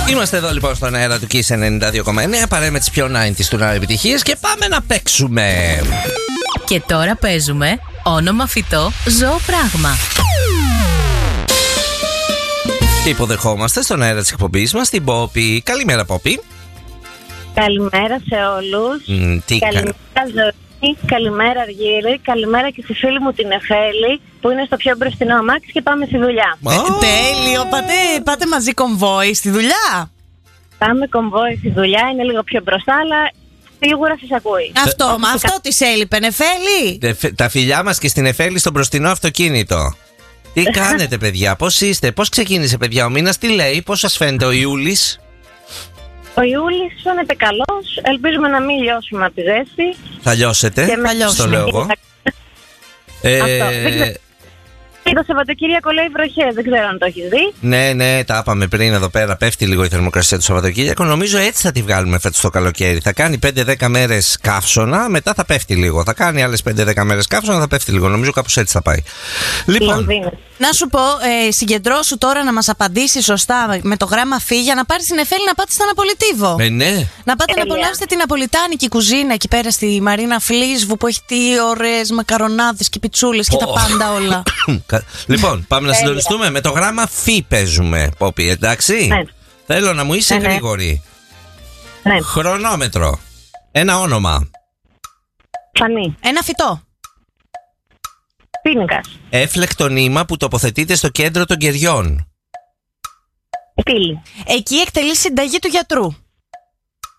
Είμαστε εδώ λοιπόν στον αέρα του Kiss 92,9. Παρέα με τις πιο 90's του επιτυχίες και πάμε να παίξουμε. Και τώρα παίζουμε όνομα φυτό, ζώο, πράγμα. Και υποδεχόμαστε στον αέρα της εκπομπής μας την Πόπη. Καλημέρα, Πόπη. Καλημέρα σε όλους. Καλημέρα Ζωή, καλημέρα Αργύρη, καλημέρα και στη φίλη μου την Εφέλη που είναι στο πιο μπροστινό αμάξι και πάμε στη δουλειά. Τέλειο, πάτε μαζί κομβόι στη δουλειά. Πάμε κομβόι στη δουλειά, είναι λίγο πιο μπροστά αλλά σίγουρα σας ακούει. Αυτό της έλειπε, Εφέλη. Τα φιλιά μας και στην Εφέλη στο μπροστινό αυτοκίνητο. Τι κάνετε παιδιά, πώς είστε, πώς ξεκίνησε παιδιά ο μήνας, τι λέει, πώς σας φαίνεται ο Ιούλης? Ο Ιούλης φαίνεται καλός, ελπίζουμε να μην λιώσουμε από τη ζέστη. Θα λιώσετε, στο λέω εγώ. Και το Σαββατοκύριακο λέει βροχές, δεν ξέρω αν το έχεις δει. Ναι, τα είπαμε πριν εδώ πέρα. Πέφτει λίγο η θερμοκρασία του Σαββατοκύριακο. Νομίζω έτσι θα τη βγάλουμε φέτος το καλοκαίρι. Θα κάνει 5-10 μέρες καύσωνα, μετά θα πέφτει λίγο. Θα κάνει άλλες 5-10 μέρες καύσωνα, θα πέφτει λίγο. Νομίζω κάπως έτσι θα πάει. Λοιπόν, να σου πω, συγκεντρώσου τώρα να μας απαντήσει σωστά με το γράμμα φύ για να πάρεις την Εφέλη να πάτε στα Ναπολιτίβο. Ναι. Να πάτε να απολαύσετε την ναπολιτάνικη κουζίνα εκεί πέρα στη Μαρίνα Φλίσβου που έχει τι ωραίες μακαρονάδες και πιτσούλες και τα πάντα όλα. Λοιπόν, πάμε να συντονιστούμε. Με το γράμμα φύ παίζουμε, Πόπη, εντάξει. Ναι. Θέλω να μου είσαι γρήγορη. Ναι. Χρονόμετρο. Ένα όνομα. Φανή. Ένα φυτό. Πίνικας. Έφλεκτο νήμα που τοποθετείται στο κέντρο των κεριών. Πύλη. Εκεί εκτελεί συνταγή του γιατρού.